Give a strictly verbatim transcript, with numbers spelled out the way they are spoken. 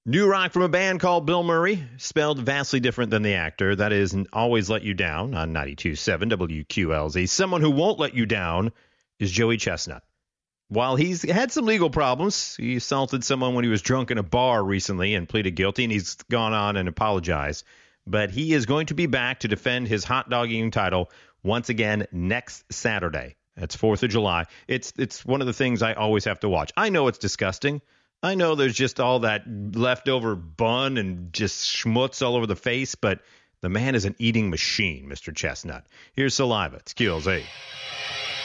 New rock from a band called Bill Murray, spelled vastly different than the actor. That is Always Let You Down on ninety-two point seven W Q L Z. Someone who won't let you down is Joey Chestnut. While he's had some legal problems, he assaulted someone when he was drunk in a bar recently and pleaded guilty, and he's gone on and apologized. But he is going to be back to defend his hot dog eating title once again next Saturday. That's fourth of July. It's it's one of the things I always have to watch. I know it's disgusting. I know there's just all that leftover bun and just schmutz all over the face, but the man is an eating machine, Mister Chestnut. Here's Saliva. It's Q L Z.